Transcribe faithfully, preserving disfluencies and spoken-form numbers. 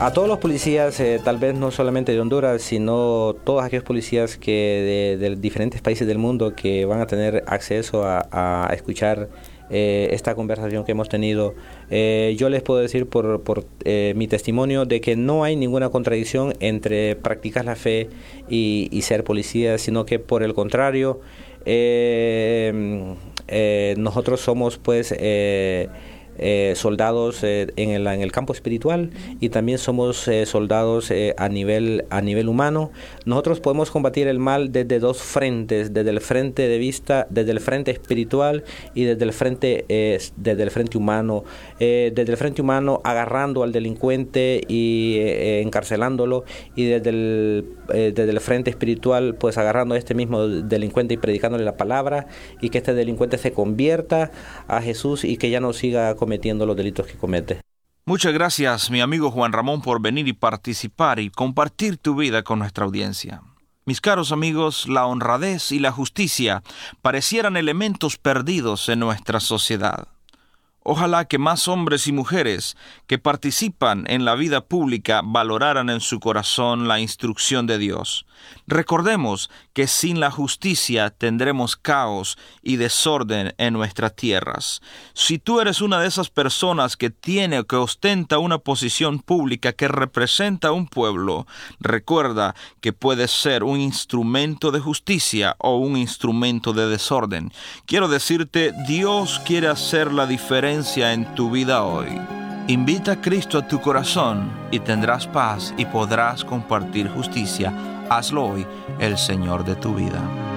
A todos los policías, eh, tal vez no solamente de Honduras, sino todos aquellos policías que de, de diferentes países del mundo que van a tener acceso a, a escuchar eh, esta conversación que hemos tenido, eh, yo les puedo decir por, por eh, mi testimonio de que no hay ninguna contradicción entre practicar la fe y, y ser policía, sino que por el contrario, eh, eh, nosotros somos pues eh, Eh, soldados eh, en, el, en el campo espiritual, y también somos eh, soldados eh, a nivel a nivel humano. Nosotros podemos combatir el mal desde dos frentes, desde el frente de vista, desde el frente espiritual y desde el frente eh, desde el frente humano. Eh, desde el frente humano, agarrando al delincuente y eh, encarcelándolo, y desde el eh, desde el frente espiritual, pues agarrando a este mismo delincuente y predicándole la palabra, y que este delincuente se convierta a Jesús y que ya no siga cometiendo los delitos que comete. Muchas gracias, mi amigo Juan Ramón, por venir y participar y compartir tu vida con nuestra audiencia. Mis caros amigos, la honradez y la justicia parecieran elementos perdidos en nuestra sociedad. Ojalá que más hombres y mujeres que participan en la vida pública valoraran en su corazón la instrucción de Dios. Recordemos que sin la justicia tendremos caos y desorden en nuestras tierras. Si tú eres una de esas personas que tiene o que ostenta una posición pública que representa a un pueblo, recuerda que puedes ser un instrumento de justicia o un instrumento de desorden. Quiero decirte, Dios quiere hacer la diferencia en tu vida hoy. Invita a Cristo a tu corazón y tendrás paz y podrás compartir justicia. Hazlo hoy, el Señor de tu vida.